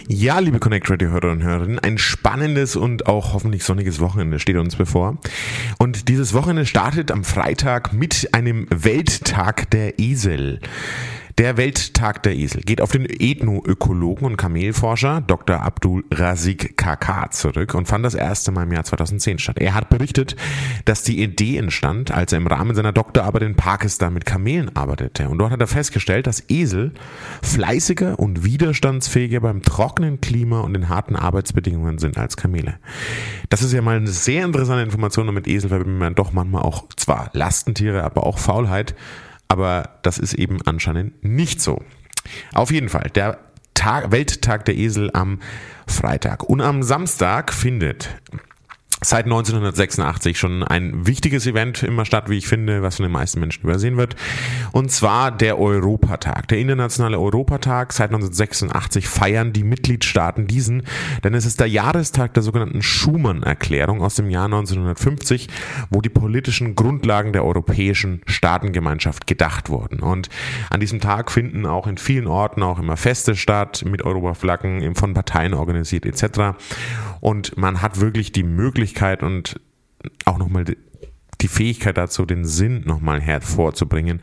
Ja, liebe Connect Radio Hörer und Hörerinnen, ein spannendes und auch hoffentlich sonniges Wochenende steht uns bevor. Und dieses Wochenende startet am Freitag mit einem Welttag der Esel. Der Welttag der Esel geht auf den Ethnoökologen und Kamelforscher Dr. Abdul Razik Kaka zurück und fand das erste Mal im Jahr 2010 statt. Er hat berichtet, dass die Idee entstand, als er im Rahmen seiner Doktorarbeit in Pakistan mit Kamelen arbeitete. Und dort hat er festgestellt, dass Esel fleißiger und widerstandsfähiger beim trockenen Klima und den harten Arbeitsbedingungen sind als Kamele. Das ist ja mal eine sehr interessante Information, und mit Esel verbindet man doch manchmal auch zwar Lastentiere, aber auch Faulheit. Aber das ist eben anscheinend nicht so. Auf jeden Fall, der Welttag der Esel am Freitag. Und am Samstag findet seit 1986 schon ein wichtiges Event immer statt, wie ich finde, was von den meisten Menschen übersehen wird. Und zwar der Europatag, der internationale Europatag. Seit 1986 feiern die Mitgliedstaaten diesen, denn es ist der Jahrestag der sogenannten Schuman-Erklärung aus dem Jahr 1950, wo die politischen Grundlagen der europäischen Staatengemeinschaft gedacht wurden. Und an diesem Tag finden auch in vielen Orten auch immer Feste statt, mit Europaflaggen, von Parteien organisiert etc. Und man hat wirklich die Möglichkeit und auch nochmal die Fähigkeit dazu, den Sinn nochmal hervorzubringen,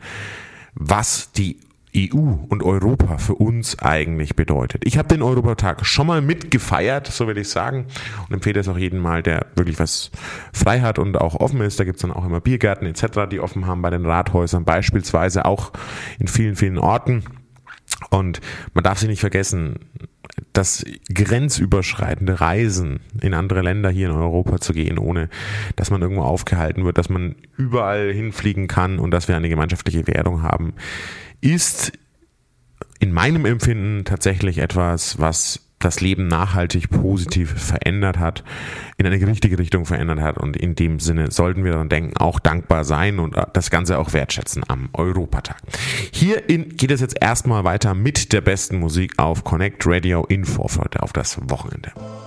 was die EU und Europa für uns eigentlich bedeutet. Ich habe den Europatag schon mal mitgefeiert, so will ich sagen, und empfehle es auch jedem mal, der wirklich was frei hat und auch offen ist. Da gibt es dann auch immer Biergärten etc., die offen haben bei den Rathäusern, beispielsweise auch in vielen, vielen Orten. Und man darf sich nicht vergessen, das grenzüberschreitende Reisen in andere Länder hier in Europa zu gehen, ohne dass man irgendwo aufgehalten wird, dass man überall hinfliegen kann und dass wir eine gemeinschaftliche Währung haben, ist in meinem Empfinden tatsächlich etwas, was das Leben nachhaltig positiv verändert hat, in eine richtige Richtung verändert hat, und in dem Sinne sollten wir daran denken, auch dankbar sein und das Ganze auch wertschätzen am Europatag. Hier geht es jetzt erstmal weiter mit der besten Musik auf Connect Radio in Vorfreude auf das Wochenende.